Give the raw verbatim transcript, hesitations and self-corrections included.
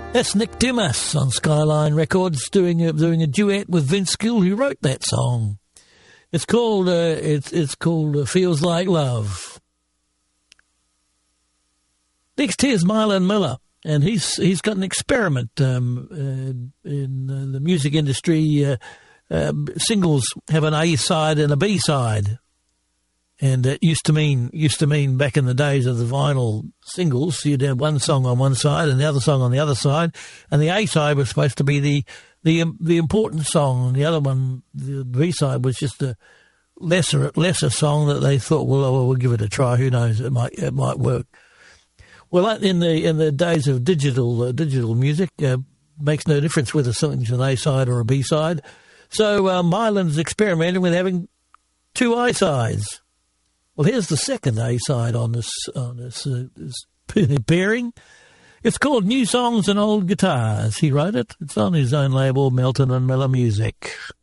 That's Nick Dimas on Skyline Records doing a, doing a duet with Vince Gill, who wrote that song. It's called uh, it's it's called uh, Feels Like Love. Next here's Mylan Miller, and he's he's got an experiment um, uh, in uh, the music industry. Uh, uh, singles have an A side and a B side. And it used to mean used to mean back in the days of the vinyl singles, you'd have one song on one side and the other song on the other side, and the A side was supposed to be the the the important song, and the other one, the B side, was just a lesser lesser song that they thought, well, oh, we'll give it a try. Who knows? It might it might work. Well, in the in the days of digital uh, digital music, uh, makes no difference whether something's an A side or a B side. So uh, Mylan's experimenting with having two A sides. Well, here's the second A side on this on this, uh, this pairing. It's called New Songs and Old Guitars. He wrote it. It's on his own label, Melton and Miller Music.